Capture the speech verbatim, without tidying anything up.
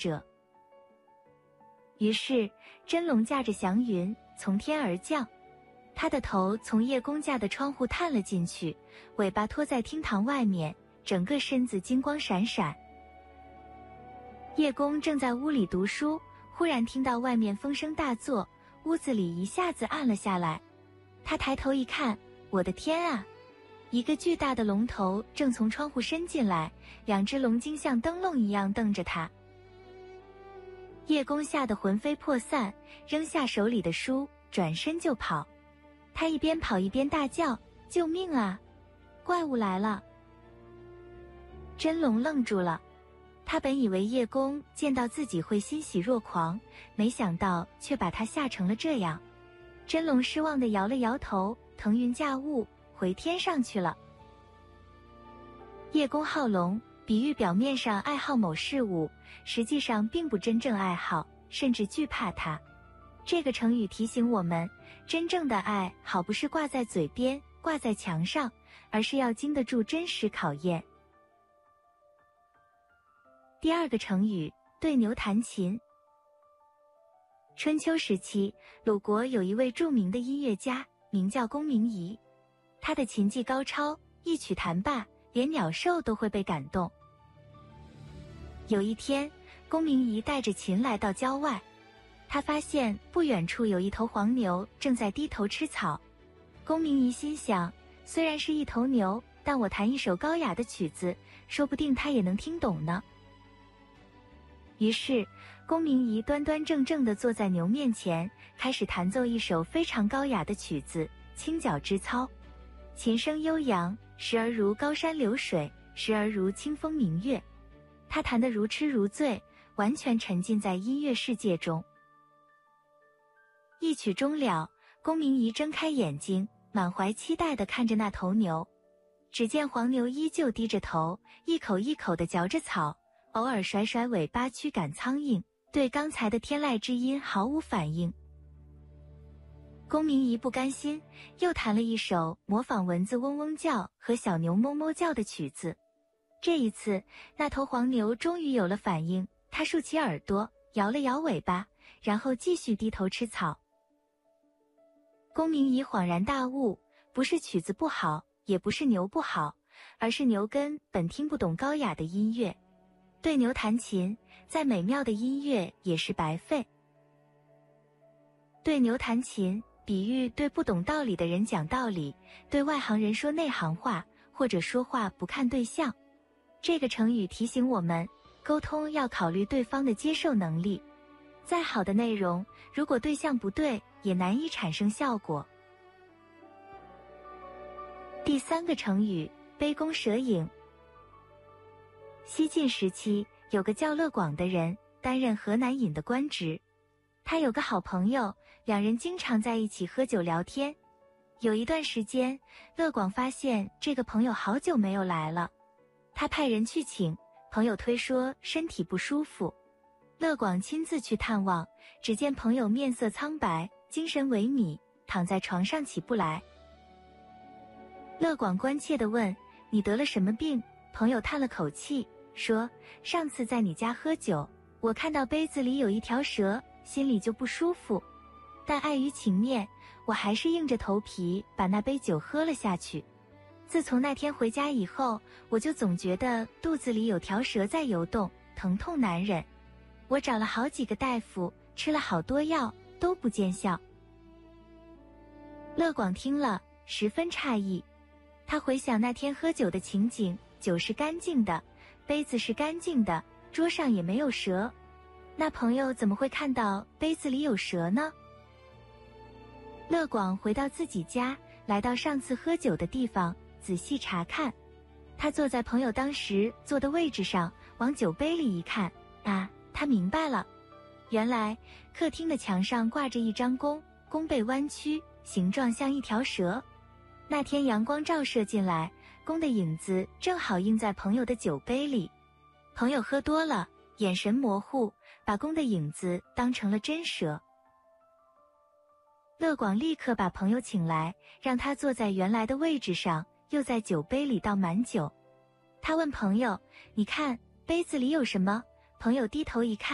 者。于是真龙驾着祥云从天而降，他的头从叶公架的窗户探了进去，尾巴拖在厅堂外面，整个身子金光闪闪。叶公正在屋里读书，忽然听到外面风声大作，屋子里一下子暗了下来。他抬头一看，我的天啊！一个巨大的龙头正从窗户伸进来，两只龙睛像灯笼一样瞪着他。叶公吓得魂飞魄散，扔下手里的书，转身就跑。他一边跑一边大叫：救命啊！怪物来了！真龙愣住了，他本以为叶公见到自己会欣喜若狂，没想到却把他吓成了这样。真龙失望地摇了摇头，腾云驾雾回天上去了。叶公好龙，比喻表面上爱好某事物，实际上并不真正爱好，甚至惧怕它。这个成语提醒我们，真正的爱好不是挂在嘴边，挂在墙上，而是要经得住真实考验。第二个成语，对牛弹琴。春秋时期，鲁国有一位著名的音乐家，名叫公明仪。他的琴技高超，一曲弹罢，连鸟兽都会被感动。有一天，公明仪带着琴来到郊外，他发现不远处有一头黄牛正在低头吃草。公明仪心想，虽然是一头牛，但我弹一首高雅的曲子，说不定他也能听懂呢。于是公明仪端端正正地坐在牛面前，开始弹奏一首非常高雅的曲子，清角之操。琴声悠扬，时而如高山流水，时而如清风明月。他弹得如痴如醉，完全沉浸在音乐世界中。一曲终了，公明仪睁开眼睛，满怀期待地看着那头牛。只见黄牛依旧低着头，一口一口地嚼着草，偶尔甩甩尾巴驱赶苍蝇，对刚才的天籁之音毫无反应。公明仪不甘心，又弹了一首模仿蚊子嗡嗡叫和小牛哞哞叫的曲子。这一次，那头黄牛终于有了反应，它竖起耳朵，摇了摇尾巴，然后继续低头吃草。公明仪恍然大悟，不是曲子不好，也不是牛不好，而是牛根本听不懂高雅的音乐。对牛弹琴，再美妙的音乐也是白费。对牛弹琴，比喻对不懂道理的人讲道理，对外行人说内行话，或者说话不看对象。这个成语提醒我们，沟通要考虑对方的接受能力。再好的内容，如果对象不对，也难以产生效果。第三个成语，杯弓蛇影。西晋时期，有个叫乐广的人，担任河南尹的官职。他有个好朋友，两人经常在一起喝酒聊天。有一段时间，乐广发现这个朋友好久没有来了，他派人去请，朋友推说身体不舒服。乐广亲自去探望，只见朋友面色苍白，精神萎靡，躺在床上起不来。乐广关切地问：你得了什么病？朋友叹了口气，说：上次在你家喝酒，我看到杯子里有一条蛇，心里就不舒服，但碍于情面，我还是硬着头皮把那杯酒喝了下去。自从那天回家以后，我就总觉得肚子里有条蛇在游动，疼痛难忍。我找了好几个大夫，吃了好多药，都不见效。乐广听了，十分诧异。他回想那天喝酒的情景，酒是干净的，杯子是干净的，桌上也没有蛇。那朋友怎么会看到杯子里有蛇呢？乐广回到自己家，来到上次喝酒的地方，仔细查看。他坐在朋友当时坐的位置上，往酒杯里一看，啊，他明白了。原来客厅的墙上挂着一张弓，弓背弯曲，形状像一条蛇。那天阳光照射进来，弓的影子正好映在朋友的酒杯里。朋友喝多了，眼神模糊，把弓的影子当成了真蛇。乐广立刻把朋友请来，让他坐在原来的位置上，又在酒杯里倒满酒。他问朋友：你看杯子里有什么？朋友低头一看，